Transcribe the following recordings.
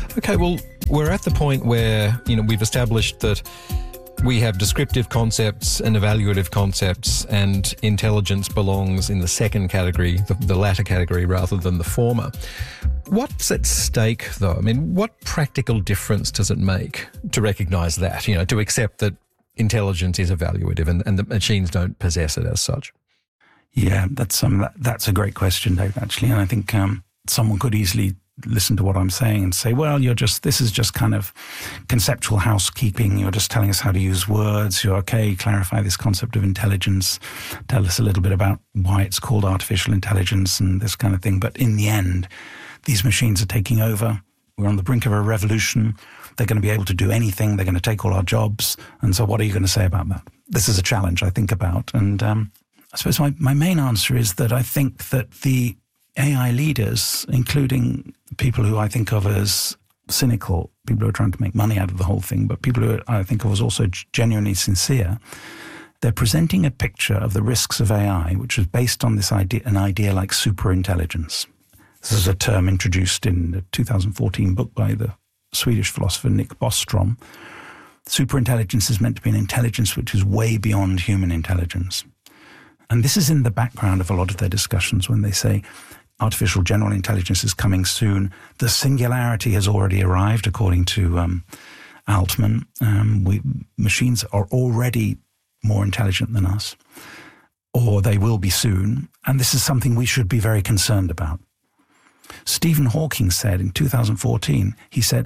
Okay, well, we're at the point where, we've established that we have descriptive concepts and evaluative concepts, and intelligence belongs in the second category, the latter category, rather than the former. What's at stake, though? I mean, what practical difference does it make to recognise that, to accept that intelligence is evaluative and the machines don't possess it as such? Yeah, that's a great question, Dave, actually. And I think someone could easily listen to what I'm saying and say, well, this is just kind of conceptual housekeeping. You're just telling us how to use words. You're okay, clarify this concept of intelligence. Tell us a little bit about why it's called artificial intelligence and this kind of thing. But in the end, these machines are taking over. We're on the brink of a revolution. They're going to be able to do anything. They're going to take all our jobs. And so what are you going to say about that? This is a challenge I think about. And I suppose my main answer is that I think that the AI leaders, including people who I think of as cynical, people who are trying to make money out of the whole thing, but people who I think of as also genuinely sincere, they're presenting a picture of the risks of AI, which is based on an idea like superintelligence. This is a term introduced in the 2014 book by the Swedish philosopher Nick Bostrom. Superintelligence is meant to be an intelligence which is way beyond human intelligence. And this is in the background of a lot of their discussions when they say artificial general intelligence is coming soon. The singularity has already arrived, according to Altman. Machines are already more intelligent than us, or they will be soon. And this is something we should be very concerned about. Stephen Hawking said in 2014, he said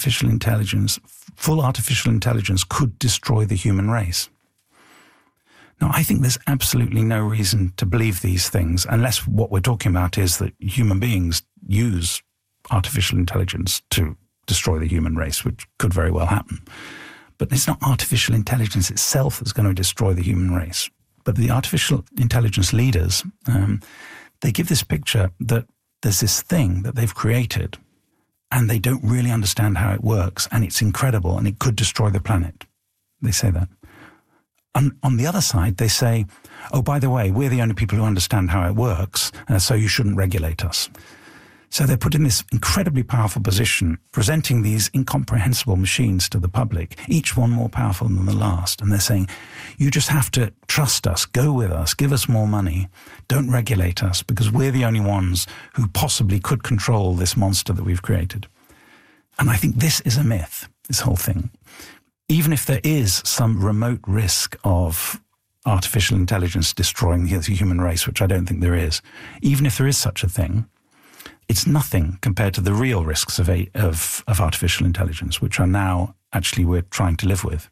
full artificial intelligence could destroy the human race. Now, I think there's absolutely no reason to believe these things unless what we're talking about is that human beings use artificial intelligence to destroy the human race, which could very well happen. But it's not artificial intelligence itself that's going to destroy the human race. But the artificial intelligence leaders, they give this picture that there's this thing that they've created and they don't really understand how it works, and it's incredible and it could destroy the planet. They say that. On the other side, they say, oh, by the way, we're the only people who understand how it works, so you shouldn't regulate us. So they're put in this incredibly powerful position, presenting these incomprehensible machines to the public, each one more powerful than the last. And they're saying, you just have to trust us, go with us, give us more money, don't regulate us, because we're the only ones who possibly could control this monster that we've created. And I think this is a myth, this whole thing. Even if there is some remote risk of artificial intelligence destroying the human race, which I don't think there is, even if there is such a thing, it's nothing compared to the real risks of artificial intelligence, which are now actually we're trying to live with.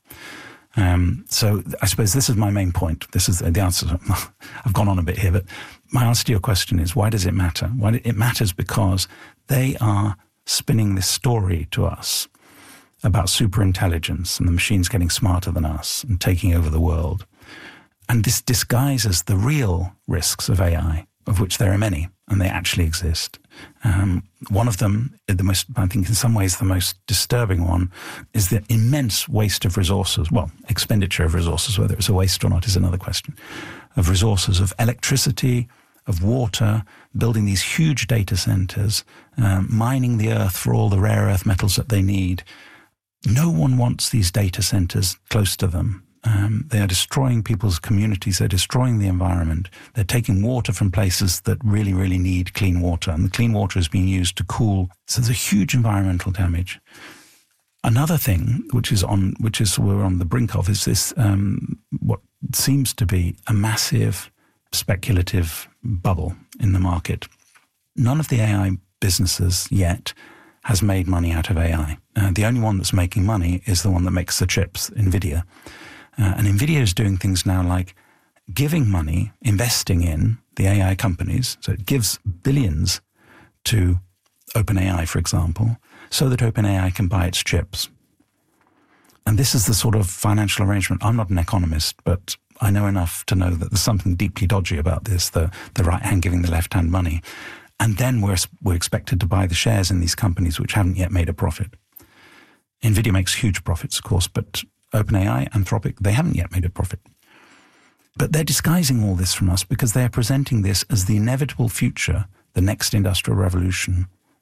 So I suppose this is my main point. This is the answer. I've gone on a bit here, but my answer to your question is, why does it matter? It matters because they are spinning this story to us about superintelligence and the machines getting smarter than us and taking over the world. And this disguises the real risks of AI, of which there are many, and they actually exist. One of them, I think in some ways the most disturbing one, is the immense waste of resources. Well, expenditure of resources, whether it's a waste or not is another question, of resources, of electricity, of water, building these huge data centers, mining the earth for all the rare earth metals that they need. No one wants these data centers close to them. They are destroying people's communities. They're destroying the environment. They're taking water from places that really, really need clean water. And the clean water is being used to cool. So there's a huge environmental damage. Another thing, which we're on the brink of, is this, what seems to be a massive speculative bubble in the market. None of the AI businesses yet has made money out of AI. The only one that's making money is the one that makes the chips, NVIDIA. And NVIDIA is doing things now like giving money, investing in the AI companies. So it gives billions to OpenAI, for example, so that OpenAI can buy its chips. And this is the sort of financial arrangement. I'm not an economist, but I know enough to know that there's something deeply dodgy about this, the right hand giving the left hand money. And then we're expected to buy the shares in these companies which haven't yet made a profit. NVIDIA makes huge profits, of course, but OpenAI, Anthropic, they haven't yet made a profit. But they're disguising all this from us because they are presenting this as the inevitable future, the next industrial revolution,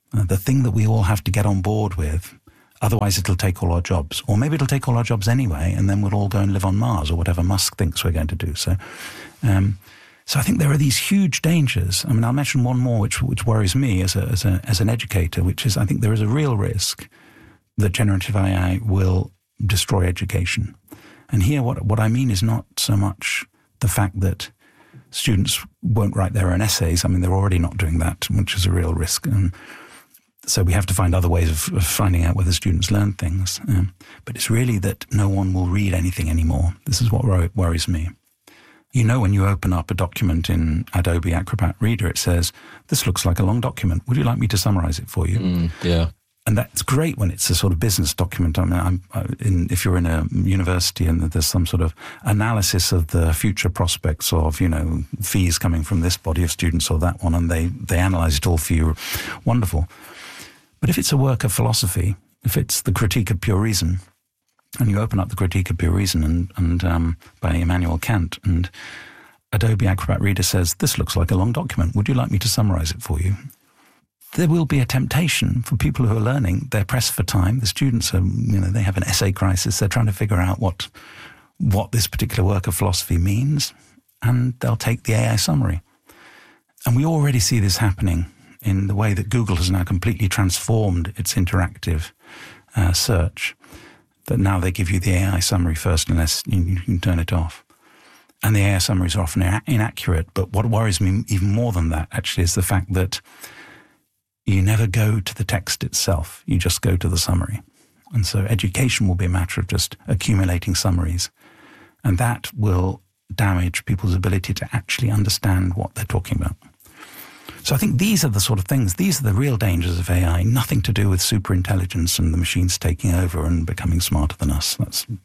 the thing that we all have to get on board with. Otherwise, it'll take all our jobs. Or maybe it'll take all our jobs anyway, and then we'll all go and live on Mars or whatever Musk thinks we're going to do. So I think there are these huge dangers. I mean, I'll mention one more which worries me as an educator, which is I think there is a real risk that generative AI will destroy education. And here what I mean is not so much the fact that students won't write their own essays. I mean, they're already not doing that, which is a real risk. So we have to find other ways of finding out whether students learn things. But it's really that no one will read anything anymore. This is what worries me. You know, when you open up a document in Adobe Acrobat Reader, it says, "This looks like a long document. Would you like me to summarize it for you?" Yeah. And that's great when it's a sort of business document. I mean, if you're in a university and there's some sort of analysis of the future prospects of, fees coming from this body of students or that one, and they analyze it all for you, wonderful. But if it's a work of philosophy, if it's the Critique of Pure Reason, and you open up the Critique of Pure Reason and by Immanuel Kant, and Adobe Acrobat Reader says, "This looks like a long document. Would you like me to summarize it for you?" There will be a temptation for people who are learning. They're pressed for time. The students are, they have an essay crisis. They're trying to figure out what this particular work of philosophy means, and they'll take the AI summary. And we already see this happening in the way that Google has now completely transformed its interactive search, that now they give you the AI summary first unless you can turn it off. And the AI summaries are often inaccurate. But what worries me even more than that, actually, is the fact that you never go to the text itself. You just go to the summary. And so education will be a matter of just accumulating summaries. And that will damage people's ability to actually understand what they're talking about. So I think these are the sort of things, these are the real dangers of AI, nothing to do with superintelligence and the machines taking over and becoming smarter than us.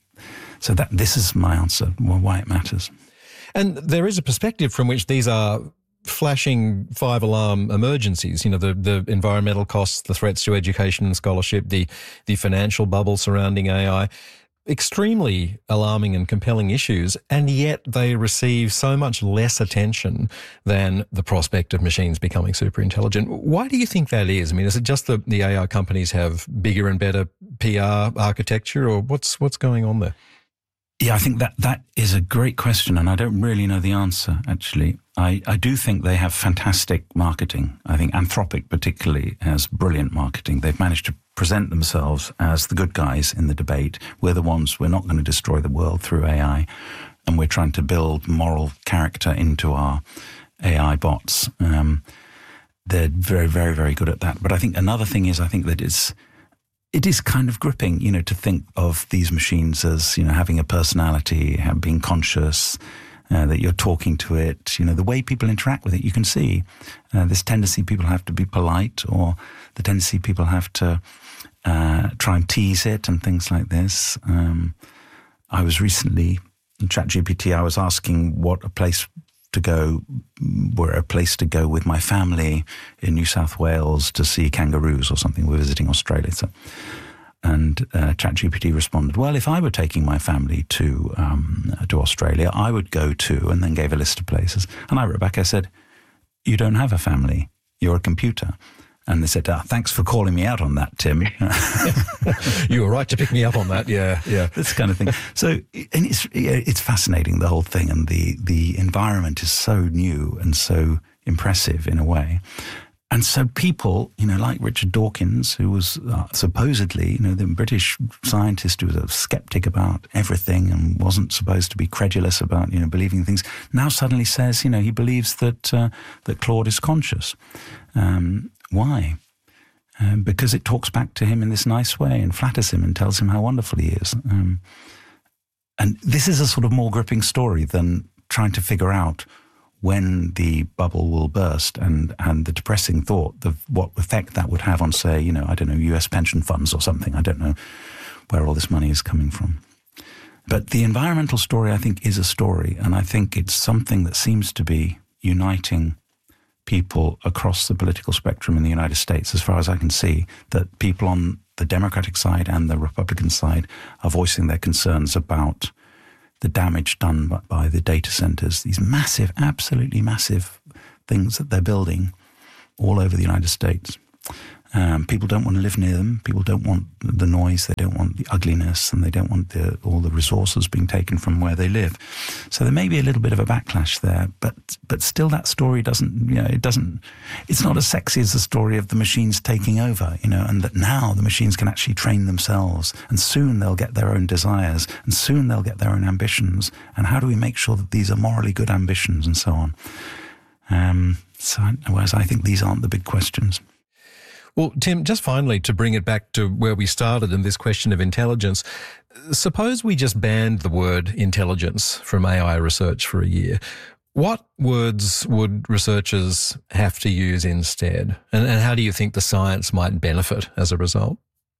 This is my answer, why it matters. And there is a perspective from which these are flashing five-alarm emergencies, the environmental costs, the threats to education and scholarship, the financial bubble surrounding AI, extremely alarming and compelling issues, and yet they receive so much less attention than the prospect of machines becoming super intelligent. Why do you think that is? I mean, is it just that the AI companies have bigger and better PR architecture, or what's going on there? Yeah, I think that is a great question, and I don't really know the answer, actually. I do think they have fantastic marketing. I think Anthropic particularly has brilliant marketing. They've managed to present themselves as the good guys in the debate. We're not going to destroy the world through AI, and we're trying to build moral character into our AI bots. They're very, very, very good at that. But I think another thing is, I think that it is kind of gripping, to think of these machines as, having a personality, being conscious, that you're talking to it. The way people interact with it, you can see this tendency people have to be polite, or the tendency people have to try and tease it and things like this. I was recently, in ChatGPT, I was asking where a place to go with my family in New South Wales to see kangaroos or something. We're visiting Australia. And ChatGPT responded, "Well, if I were taking my family to Australia, I would go to," and then gave a list of places. And I wrote back, I said, "You don't have a family. You're a computer." And they said, "Thanks for calling me out on that, Tim." You were right to pick me up on that. Yeah. This kind of thing. So, and it's fascinating, the whole thing. And the environment is so new and so impressive in a way. And so people, like Richard Dawkins, who was supposedly, the British scientist who was a skeptic about everything and wasn't supposed to be credulous about, believing things, now suddenly says, he believes that Claude is conscious. Why? Because it talks back to him in this nice way and flatters him and tells him how wonderful he is. And this is a sort of more gripping story than trying to figure out when the bubble will burst and the depressing thought of what effect that would have on, say, I don't know, US pension funds or something. I don't know where all this money is coming from. But the environmental story, I think, is a story. And I think it's something that seems to be uniting people across the political spectrum in the United States, as far as I can see, that people on the Democratic side and the Republican side are voicing their concerns about the damage done by the data centers, these massive, absolutely massive things that they're building all over the United States. People don't want to live near them. People don't want the noise. They don't want the ugliness, and they don't want all the resources being taken from where they live. So there may be a little bit of a backlash there, but still that story doesn't, it's not as sexy as the story of the machines taking over, and that now the machines can actually train themselves, and soon they'll get their own desires, and soon they'll get their own ambitions. And how do we make sure that these are morally good ambitions, and so on? Whereas I think these aren't the big questions. Well, Tim, just finally, to bring it back to where we started in this question of intelligence, suppose we just banned the word intelligence from AI research for a year. What words would researchers have to use instead? And how do you think the science might benefit as a result?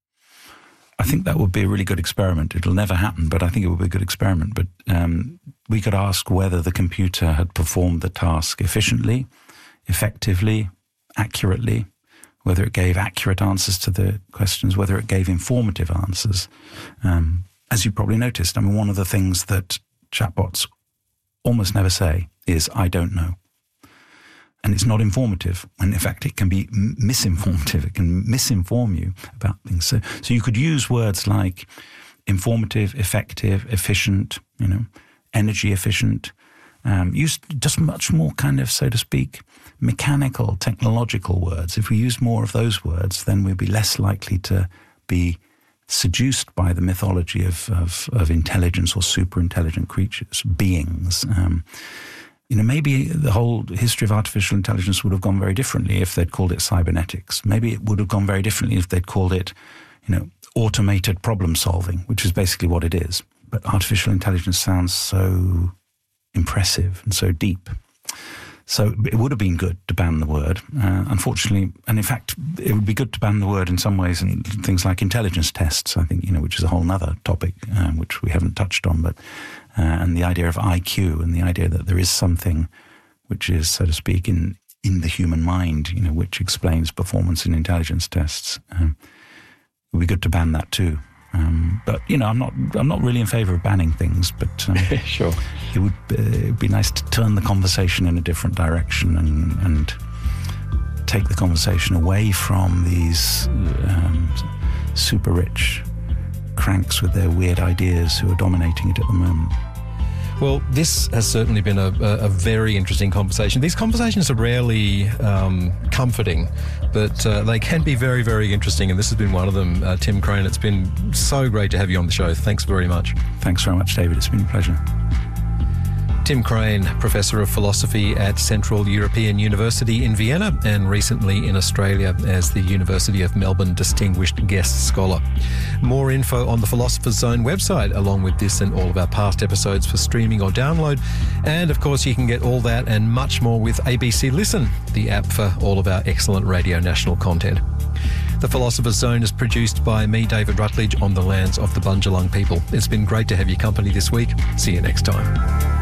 I think that would be a really good experiment. It'll never happen, but I think it would be a good experiment. But we could ask whether the computer had performed the task efficiently, effectively, accurately, whether it gave accurate answers to the questions, whether it gave informative answers. As you probably noticed, one of the things that chatbots almost never say is, I don't know. And it's not informative. And in fact, it can be misinformative. It can misinform you about things. So you could use words like informative, effective, efficient, energy efficient. Use just much more kind of, so to speak, mechanical, technological words. If we use more of those words, then we'd be less likely to be seduced by the mythology of intelligence or super intelligent creatures, beings. Maybe the whole history of artificial intelligence would have gone very differently if they'd called it cybernetics. Maybe it would have gone very differently if they'd called it, automated problem solving, which is basically what it is. But artificial intelligence sounds so impressive and so deep. So it would have been good to ban the word. Unfortunately, and in fact, it would be good to ban the word in some ways in things like intelligence tests, I think, which is a whole other topic, which we haven't touched on, but and the idea of IQ and the idea that there is something which is, so to speak, in the human mind, which explains performance in intelligence tests. It would be good to ban that too. But I'm not really in favour of banning things. But sure, it would be nice to turn the conversation in a different direction and take the conversation away from these super rich cranks with their weird ideas who are dominating it at the moment. Well, this has certainly been a very interesting conversation. These conversations are rarely comforting, but they can be very, very interesting, and this has been one of them. Tim Crane, it's been so great to have you on the show. Thanks very much. Thanks very much, David. It's been a pleasure. Tim Crane, Professor of Philosophy at Central European University in Vienna and recently in Australia as the University of Melbourne Distinguished Guest Scholar. More info on the Philosopher's Zone website, along with this and all of our past episodes for streaming or download. And of course, you can get all that and much more with ABC Listen, the app for all of our excellent Radio National content. The Philosopher's Zone is produced by me, David Rutledge, on the lands of the Bundjalung people. It's been great to have your company this week. See you next time.